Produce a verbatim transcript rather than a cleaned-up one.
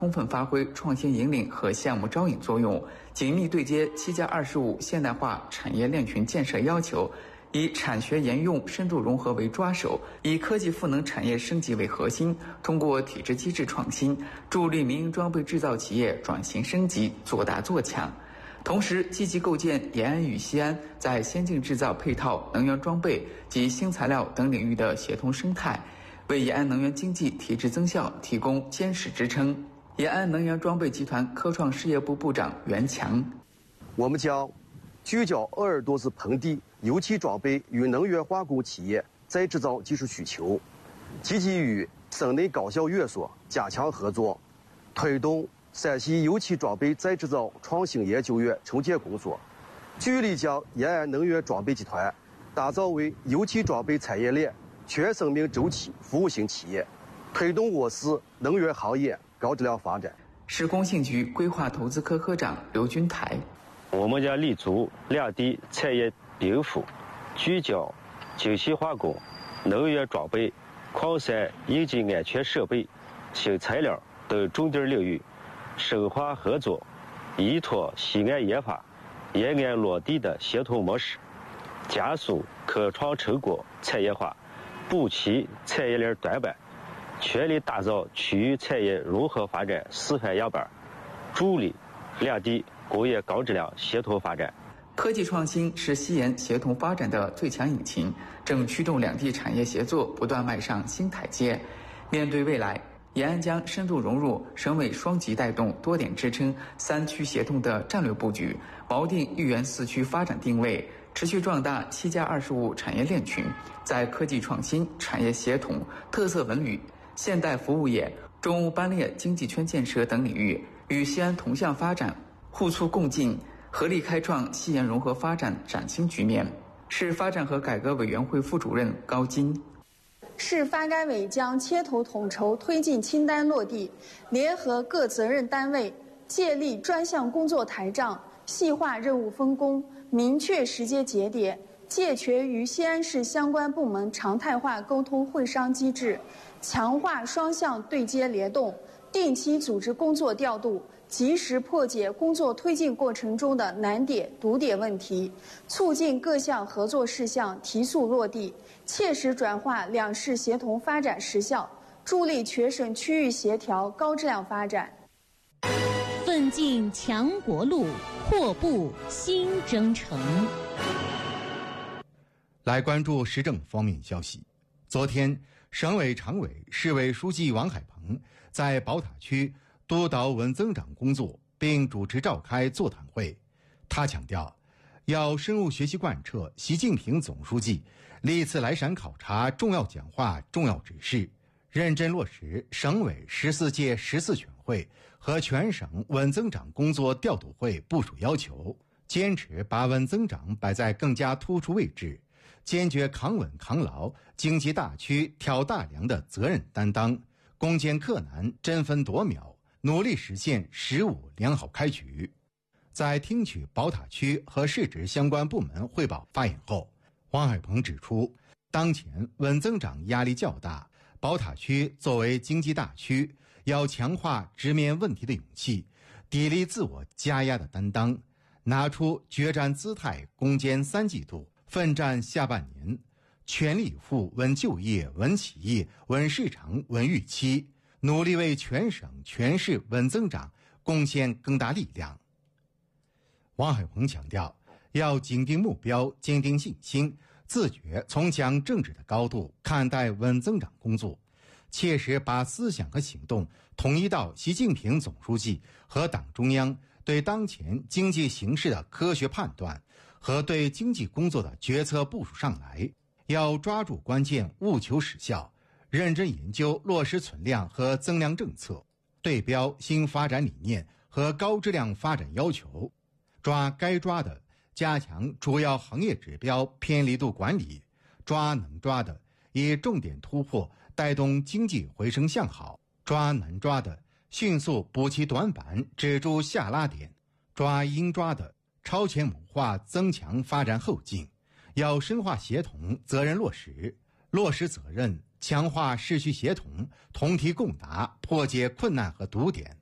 充分发挥创新引领和项目招引作用，紧密对接七加二十五现代化产业链群建设要求，以产学研用深度融合为抓手，以科技赋能产业升级为核心，通过体制机制创新，助力民营装备制造企业转型升级，做大做强。同时，积极构建延安与西安在先进制造配套、能源装备及新材料等领域的协同生态，为延安能源经济提质增效提供坚实支撑。延安能源装备集团科创事业部部长袁强， 我们将聚焦鄂尔多斯盆地油气装备与能源化工企业再制造技术需求，积极与省内高校院所加强合作，推动陕西油气装备再制造创新研究院筹建工作，聚力将延安能源装备集团打造为油气装备产业链全生命周期服务型企业，推动我市能源行业高质量发展。 市工信局规划投资科科长刘军台， 我们将立足两地产业禀赋，聚焦精细化工、能源装备、矿山应急安全设备、新材料等重点领域，深化合作，依托西安研发、延安落地的协同模式，加速科创成果产业化，补齐产业链短板，全力打造区域产业融合发展示范样板，助力两地工业高质量协同发展。 科技创新是西延协同发展的最强引擎，正驱动两地产业协作不断迈上新台阶。面对未来，延安将深度融入省委双级带动、多点支撑、三区协同的战略布局，锚定豫园四区发展定位，持续壮大七加二十五产业链群，在科技创新、产业协同、特色文旅、现代服务业、中欧班列经济圈建设等领域，与西安同向发展，互促共进，合力开创西延融合发展崭新局面。市发展和改革委员会副主任高金， 市发改委将牵头统筹推进清单落地，联合各责任单位，建立专项工作台账，细化任务分工，明确时间节点，健全与西安市相关部门常态化沟通会商机制，强化双向对接联动，定期组织工作调度，及时破解工作推进过程中的难点、堵点问题，促进各项合作事项提速落地，切实转化两市协同发展实效，助力全省区域协调高质量发展。 奋进强国路，阔步新征程。 来关注时政方面消息。昨天，省委常委、市委书记王海鹏在宝塔区督导稳增长工作，并主持召开座谈会。他强调，要深入学习贯彻习近平总书记历次来陕考察重要讲话重要指示，认真落实省委十四届十四全会和全省稳增长工作调度会部署要求，坚持把稳增长摆在更加突出位置，坚决扛稳扛牢经济大区挑大梁的责任担当，攻坚克难，争分夺秒，努力实现“十五”良好开局。在听取宝塔区和市直相关部门汇报发言后，王海鹏指出，当前稳增长压力较大，宝塔区作为经济大区，要强化直面问题的勇气，砥砺自我加压的担当，拿出决战姿态，攻坚三季度，奋战下半年，全力以赴稳就业、稳企业、稳市场、稳预期，努力为全省全市稳增长贡献更大力量。王海鹏强调，要紧盯目标，坚定信心，自觉从讲政治的高度看待稳增长工作，切实把思想和行动统一到习近平总书记和党中央对当前经济形势的科学判断和对经济工作的决策部署上来。要抓住关键，务求实效，认真研究落实存量和增量政策，对标新发展理念和高质量发展要求，抓该抓的加强主要行业指标偏离度管理，抓能抓的以重点突破带动经济回升向好，抓难抓的迅速补齐短板，止住下拉点，抓应抓的超前谋划，增强发展后劲。要深化协同责任落实，落实责任，强化市区协同，同题共达，破解困难和堵点。